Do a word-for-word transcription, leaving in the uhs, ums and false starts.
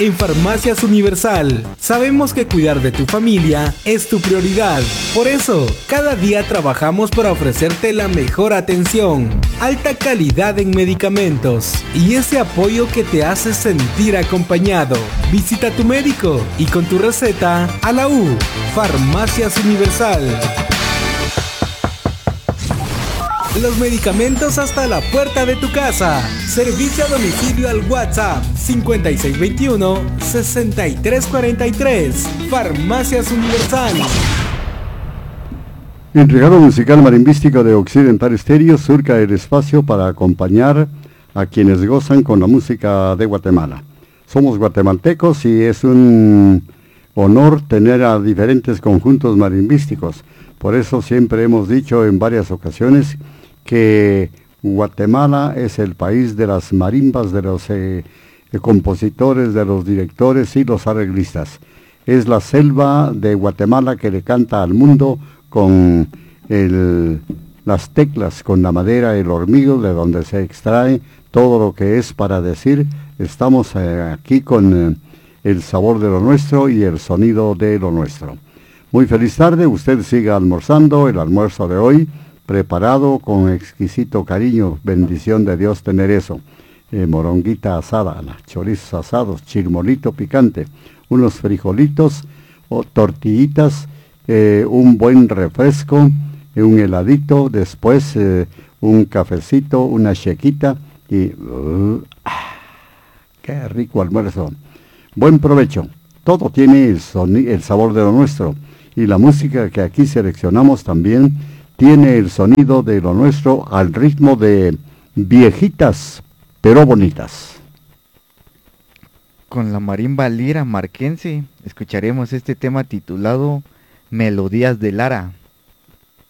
En Farmacias Universal, sabemos que cuidar de tu familia es tu prioridad. Por eso, cada día trabajamos para ofrecerte la mejor atención, alta calidad en medicamentos y ese apoyo que te hace sentir acompañado. Visita a tu médico y con tu receta a la U. Farmacias Universal. Los medicamentos hasta la puerta de tu casa. Servicio a domicilio al WhatsApp cincuenta y seis veintiuno, sesenta y tres cuarenta y tres. Farmacias Universal. El regalo musical marimbístico de Occidental Estéreo surca el espacio para acompañar a quienes gozan con la música de Guatemala. Somos guatemaltecos y es un honor tener a diferentes conjuntos marimbísticos. Por eso siempre hemos dicho en varias ocasiones que Guatemala es el país de las marimbas, de los eh, de compositores, de los directores y los arreglistas. Es la selva de Guatemala que le canta al mundo con el, las teclas, con la madera, el hormigo, de donde se extrae todo lo que es para decir, estamos eh, aquí con eh, el sabor de lo nuestro y el sonido de lo nuestro. Muy feliz tarde, usted siga almorzando, el almuerzo de hoy preparado con exquisito cariño, bendición de Dios tener eso. Eh, moronguita asada, chorizos asados, chirmolito picante, unos frijolitos o tortillitas, eh, un buen refresco, eh, un heladito, después eh, un cafecito, una chequita y uh, ah, qué rico almuerzo. Buen provecho. Todo tiene el, soni- el sabor de lo nuestro y la música que aquí seleccionamos también tiene el sonido de lo nuestro al ritmo de viejitas pero bonitas. Con la marimba lira marquense escucharemos este tema titulado Melodías de Lara.